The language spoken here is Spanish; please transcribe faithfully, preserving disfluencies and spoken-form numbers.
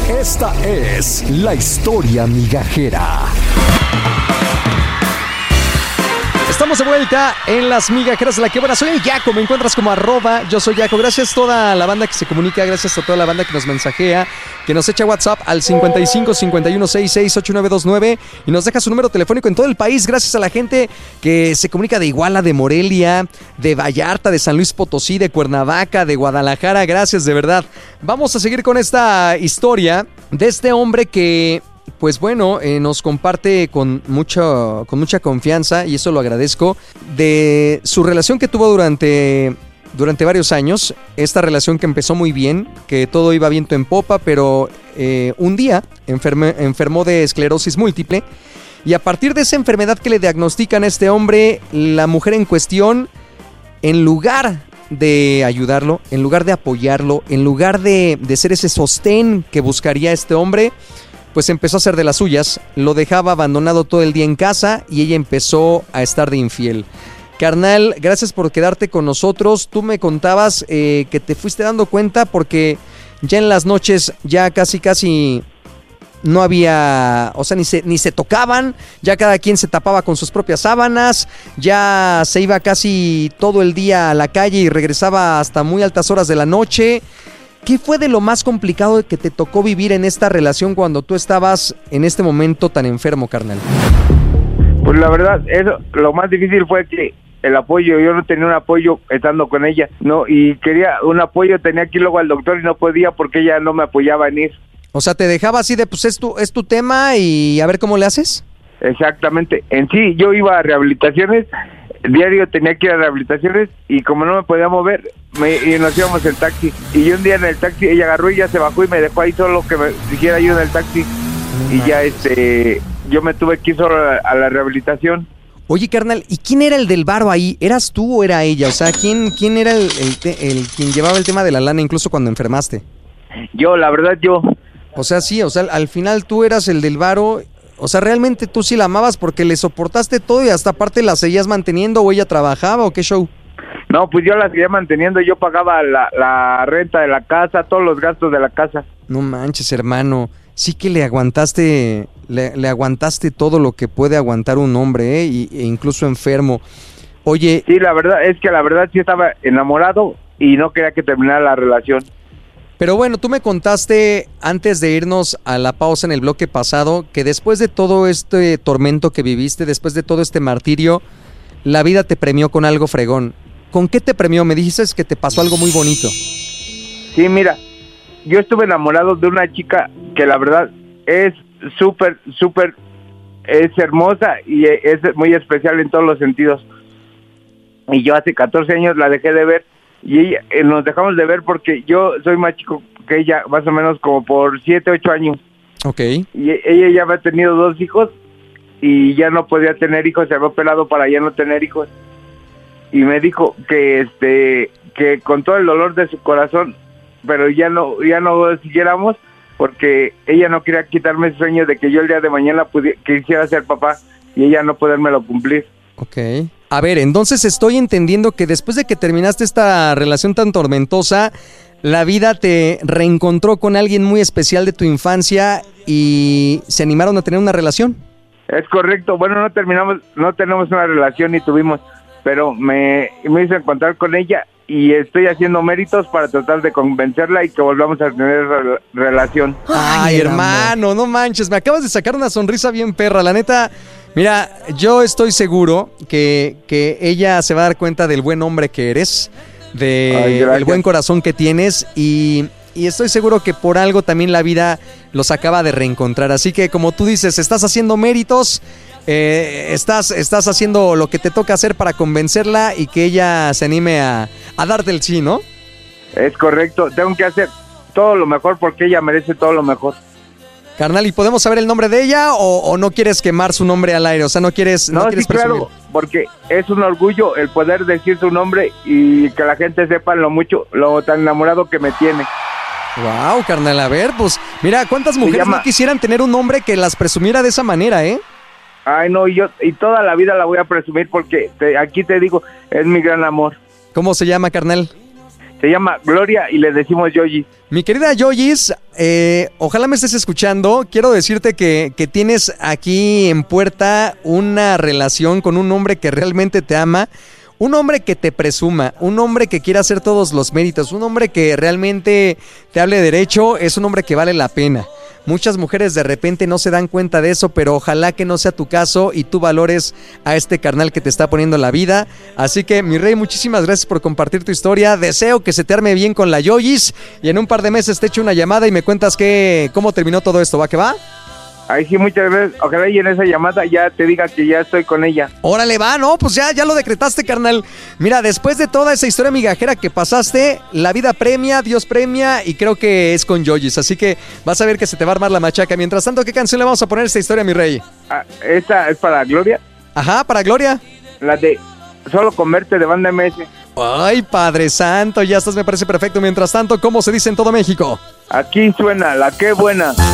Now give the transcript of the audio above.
Esta es la historia migajera. Estamos de vuelta en las migajeras de la quebrada. Soy el Yaco, me encuentras como arroba, yo soy Yaco. Gracias a toda la banda que se comunica, gracias a toda la banda que nos mensajea, que nos echa WhatsApp al cincuenta y cinco, cincuenta y uno, sesenta y seis, ochenta y nueve veintinueve y nos deja su número telefónico en todo el país. Gracias a la gente que se comunica de Iguala, de Morelia, de Vallarta, de San Luis Potosí, de Cuernavaca, de Guadalajara. Gracias, de verdad. Vamos a seguir con esta historia de este hombre que... Pues bueno, eh, nos comparte con, mucho, con mucha confianza, y eso lo agradezco, de su relación que tuvo durante, durante varios años. Esta relación que empezó muy bien, que todo iba viento en popa, pero eh, un día enferme, enfermó de esclerosis múltiple, y a partir de esa enfermedad que le diagnostican a este hombre, la mujer en cuestión, en lugar de ayudarlo, en lugar de apoyarlo, en lugar de, de ser ese sostén que buscaría este hombre, pues empezó a hacer de las suyas, lo dejaba abandonado todo el día en casa y ella empezó a estar de infiel. Carnal, gracias por quedarte con nosotros. Tú me contabas eh, que te fuiste dando cuenta porque ya en las noches ya casi casi no había, o sea, ni se, ni se tocaban, ya cada quien se tapaba con sus propias sábanas, ya se iba casi todo el día a la calle y regresaba hasta muy altas horas de la noche. ¿Qué fue de lo más complicado que te tocó vivir en esta relación cuando tú estabas en este momento tan enfermo, carnal? Pues la verdad, eso, lo más difícil fue que el apoyo, yo no tenía un apoyo estando con ella, no, y quería un apoyo, tenía que ir luego al doctor y no podía porque ella no me apoyaba en ir. O sea, te dejaba así de, pues es tu, es tu tema y a ver cómo le haces. Exactamente, en sí yo iba a rehabilitaciones, diario tenía que ir a rehabilitaciones y como no me podía mover, me, y nos íbamos en taxi. Y un día en el taxi, ella agarró y ya se bajó y me dejó ahí solo que me dijera yo en el taxi. No, y ya este, yo me tuve que ir solo a, a la rehabilitación. Oye, carnal, ¿y quién era el del varo ahí? ¿Eras tú o era ella? O sea, ¿quién, quién era el, el, te, el quien llevaba el tema de la lana incluso cuando enfermaste? Yo, la verdad, yo. O sea, sí, o sea, al final tú eras el del varo. O sea, ¿realmente tú sí la amabas porque le soportaste todo y hasta aparte la seguías manteniendo o ella trabajaba o qué show? No, pues yo la seguía manteniendo, yo pagaba la, la renta de la casa, todos los gastos de la casa. No manches, hermano, sí que le aguantaste, le, le aguantaste todo lo que puede aguantar un hombre, ¿eh? Y, e incluso enfermo. Oye... Sí, la verdad, es que la verdad sí estaba enamorado y no quería que terminara la relación. Pero bueno, tú me contaste antes de irnos a la pausa en el bloque pasado que después de todo este tormento que viviste, después de todo este martirio, la vida te premió con algo fregón. ¿Con qué te premió? Me dijiste que te pasó algo muy bonito. Sí, mira, yo estuve enamorado de una chica que la verdad es súper, súper, es hermosa y es muy especial en todos los sentidos. Y yo hace catorce años la dejé de ver. Y ella, eh, nos dejamos de ver porque yo soy más chico que ella, más o menos como por siete, ocho años. Ok. Y ella ya había tenido dos hijos y ya no podía tener hijos, se había operado para ya no tener hijos. Y me dijo que este que con todo el dolor de su corazón, pero ya no ya no siguiéramos porque ella no quería quitarme el sueño de que yo el día de mañana pudiera, quisiera ser papá y ella no podérmelo cumplir. Ok. A ver, entonces estoy entendiendo que después de que terminaste esta relación tan tormentosa, la vida te reencontró con alguien muy especial de tu infancia y se animaron a tener una relación. Es correcto. Bueno, no terminamos, no tenemos una relación ni tuvimos, pero me, me hice encontrar con ella y estoy haciendo méritos para tratar de convencerla y que volvamos a tener re- relación. Ay, Ay hermano, amor. No manches, me acabas de sacar una sonrisa bien perra, la neta. Mira, yo estoy seguro que, que ella se va a dar cuenta del buen hombre que eres, del buen corazón que tienes y, y estoy seguro que por algo también la vida los acaba de reencontrar. Así que como tú dices, estás haciendo méritos, eh, estás, estás haciendo lo que te toca hacer para convencerla y que ella se anime a, a darte el sí, ¿no? Es correcto, tengo que hacer todo lo mejor porque ella merece todo lo mejor. Carnal, ¿y podemos saber el nombre de ella o, o no quieres quemar su nombre al aire? O sea, no quieres, no, no quieres sí, presumir. Claro, porque es un orgullo el poder decir su nombre y que la gente sepa lo mucho, lo tan enamorado que me tiene. Wow, carnal, a ver, pues, mira, ¿cuántas mujeres llama... no quisieran tener un hombre que las presumiera de esa manera, eh? Ay, no, y yo y toda la vida la voy a presumir porque te, aquí te digo, es mi gran amor. ¿Cómo se llama, carnal? Se llama Gloria y le decimos Yoyis. Mi querida Yoyis, eh, ojalá me estés escuchando. Quiero decirte que, que tienes aquí en puerta una relación con un hombre que realmente te ama. Un hombre que te presuma, un hombre que quiera hacer todos los méritos, un hombre que realmente te hable derecho, es un hombre que vale la pena. Muchas mujeres de repente no se dan cuenta de eso, pero ojalá que no sea tu caso y tú valores a este carnal que te está poniendo la vida. Así que, mi rey, muchísimas gracias por compartir tu historia. Deseo que se te arme bien con la Yoyis y en un par de meses te echo una llamada y me cuentas que, cómo terminó todo esto. ¿Va que va? Ay, sí, muchas veces. Ojalá y en esa llamada ya te diga que ya estoy con ella. Órale, va, no, pues ya, ya lo decretaste, carnal. Mira, después de toda esa historia migajera que pasaste, la vida premia, Dios premia y creo que es con Yoyis. Así que vas a ver que se te va a armar la machaca. Mientras tanto, ¿qué canción le vamos a poner a esta historia, mi rey? Ah, esta es para Gloria. Ajá, para Gloria. La de Solo con Verte de Banda M S. Ay, Padre Santo, ya estás, me parece perfecto. Mientras tanto, ¿cómo se dice en todo México? Aquí suena La Qué Buena.